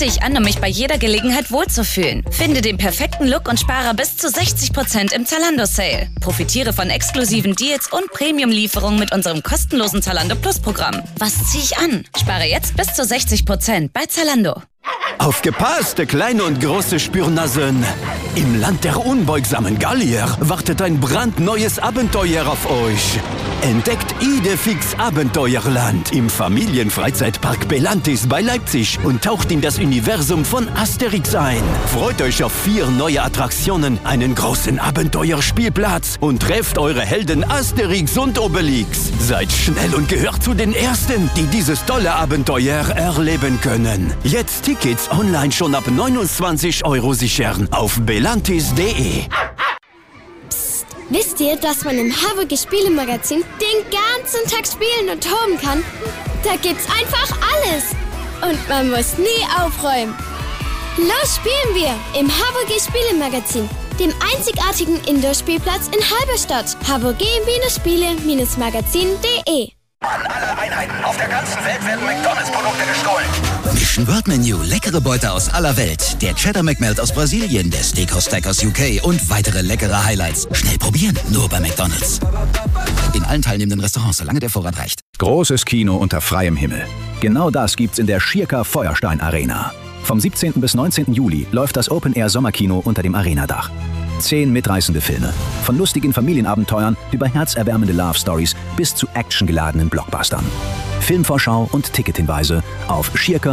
ziehe ich an, um mich bei jeder Gelegenheit wohlzufühlen? Finde den perfekten Look und spare bis zu 60% im Zalando-Sale. Profitiere von exklusiven Deals und Premium-Lieferungen mit unserem kostenlosen Zalando Plus-Programm. Was ziehe ich an? Spare jetzt bis zu 60% bei Zalando. Aufgepasst, kleine und große Spürnasen! Im Land der unbeugsamen Gallier wartet ein brandneues Abenteuer auf euch. Entdeckt Idefix Abenteuerland im Familienfreizeitpark Belantis bei Leipzig und taucht in das Universum von Asterix ein. Freut euch auf 4 neue Attraktionen, einen großen Abenteuerspielplatz und trefft eure Helden Asterix und Obelix. Seid schnell und gehört zu den Ersten, die dieses tolle Abenteuer erleben können. Jetzt Tickets online schon ab 29 € sichern auf belantis.de. Wisst ihr, dass man im Haverge Spielemagazin den ganzen Tag spielen und toben kann? Da gibt's einfach alles. Und man muss nie aufräumen. Los spielen wir im Haverge Spielemagazin, dem einzigartigen Indoor-Spielplatz in Halberstadt. haverge-spiele-magazin.de. An alle Einheiten auf der ganzen Welt werden McDonalds-Produkte gestohlen. Mission World Menu, leckere Beute aus aller Welt. Der Cheddar McMelt aus Brasilien, der Steakhouse Stack aus UK und weitere leckere Highlights. Schnell probieren, nur bei McDonalds. In allen teilnehmenden Restaurants, solange der Vorrat reicht. Großes Kino unter freiem Himmel. Genau das gibt's in der Schirker Feuerstein Arena. Vom 17. bis 19. Juli läuft das Open-Air-Sommerkino unter dem Arenadach. 10 mitreißende Filme. Von lustigen Familienabenteuern über herzerwärmende Love-Stories bis zu actiongeladenen Blockbustern. Filmvorschau und Tickethinweise auf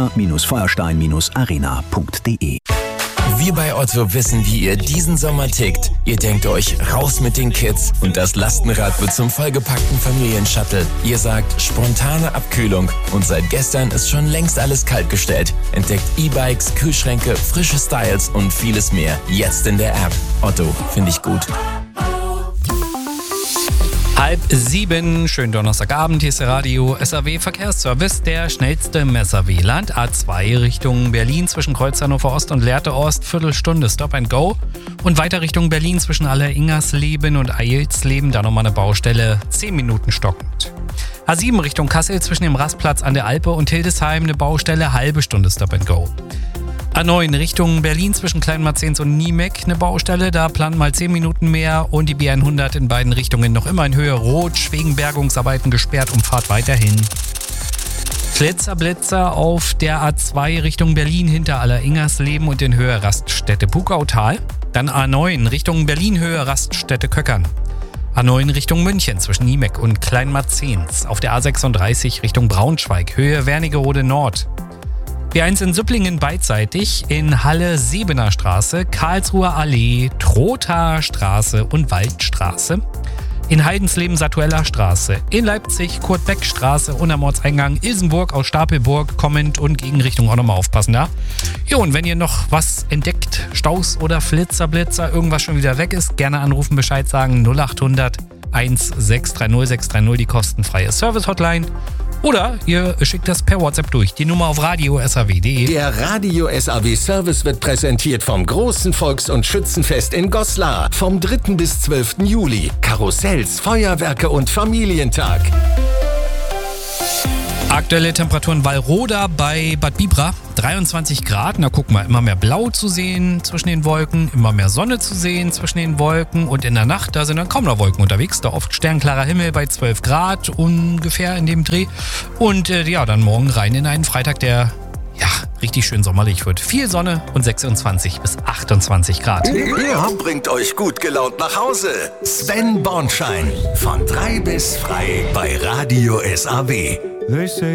schirker-feuerstein-arena.de. Wir bei Otto wissen, wie ihr diesen Sommer tickt. Ihr denkt euch, raus mit den Kids und das Lastenrad wird zum vollgepackten Familienshuttle. Ihr sagt, spontane Abkühlung und seit gestern ist schon längst alles kaltgestellt. Entdeckt E-Bikes, Kühlschränke, frische Styles und vieles mehr. Jetzt in der App. Otto, finde ich gut. 6:30, schönen Donnerstagabend, hier ist der Radio SAW Verkehrsservice, der schnellste im SAW-Land. A2 Richtung Berlin zwischen Kreuz Hannover Ost und Lehrte Ost, Viertelstunde Stop and Go. Und weiter Richtung Berlin zwischen Alleringersleben und Eilsleben, da nochmal eine Baustelle, 10 Minuten stockend. A7 Richtung Kassel zwischen dem Rastplatz an der Alpe und Hildesheim, eine Baustelle, halbe Stunde Stop and Go. A9 Richtung Berlin zwischen Kleinmarzens und Niemek eine Baustelle, da planen mal 10 Minuten mehr und die B100 in beiden Richtungen noch immer in Höhe rot, wegen Bergungsarbeiten gesperrt, Umfahrt weiterhin. Blitzer auf der A2 Richtung Berlin hinter Alleringersleben und in Höhe Raststätte Pukautal. Dann A9 Richtung Berlin Höhe Raststätte Köckern. A9 Richtung München zwischen Niemek und Kleinmarzens. Auf der A36 Richtung Braunschweig Höhe Wernigerode Nord. B1 in Süpplingen beidseitig, in Halle Sebener Straße, Karlsruher Allee, Trothaer Straße und Waldstraße. In Heidensleben Satueller Straße, in Leipzig Kurt-Beck Straße und am Ortseingang Ilsenburg aus Stapelburg kommend und Gegenrichtung auch nochmal aufpassen da. Jo, und wenn ihr noch was entdeckt, Staus oder Blitzer, irgendwas schon wieder weg ist, gerne anrufen, Bescheid sagen, 0800 1630 630, die kostenfreie Service-Hotline. Oder ihr schickt das per WhatsApp durch. Die Nummer auf radio.saw.de. Der Radio SAW Service wird präsentiert vom großen Volks- und Schützenfest in Goslar. Vom 3. bis 12. Juli. Karussells, Feuerwerke und Familientag. Aktuelle Temperaturen Wallroda bei Bad Bibra, 23 Grad. Da gucken wir, immer mehr Blau zu sehen zwischen den Wolken, immer mehr Sonne zu sehen zwischen den Wolken. Und in der Nacht, da sind dann kaum noch Wolken unterwegs. Da oft sternklarer Himmel bei 12 Grad ungefähr in dem Dreh. Und dann morgen rein in einen Freitag, der richtig schön sommerlich wird. Viel Sonne und 26 bis 28 Grad. Er bringt euch gut gelaunt nach Hause. Sven Bornschein. Von 3 bis frei bei Radio SAW.